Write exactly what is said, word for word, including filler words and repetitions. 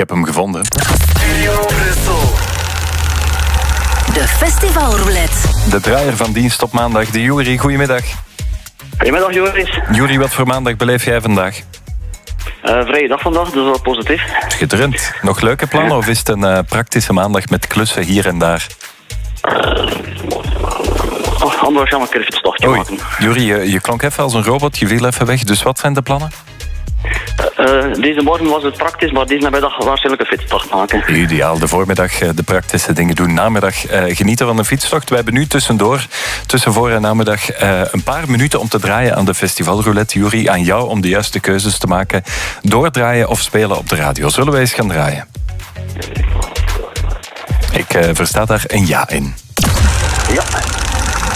heb hem gevonden. Studio Brussel. De festivalroulette. De draaier van dienst op maandag, de Juri. Goedemiddag. Goedemiddag Joris. Juri, wat voor maandag beleef jij vandaag? Uh, vrije dag vandaag, dus wel positief. Schitterend. Nog leuke plannen of is het een uh, praktische maandag met klussen hier en daar? Oh, anders gaan we een keer een tochtje Oei. maken. Juri, je, je klonk even als een robot, je viel even weg. Dus wat zijn de plannen? Uh, deze morgen was het praktisch, maar deze namiddag waarschijnlijk een fietstocht maken. Ideaal, de voormiddag de praktische dingen doen. Namiddag uh, genieten van een fietstocht. We hebben nu tussendoor, tussen voor en namiddag, uh, een paar minuten om te draaien aan de festivalroulette. Juri, aan jou om de juiste keuzes te maken. Doordraaien of spelen op de radio. Zullen we eens gaan draaien? Ik uh, versta daar een ja in.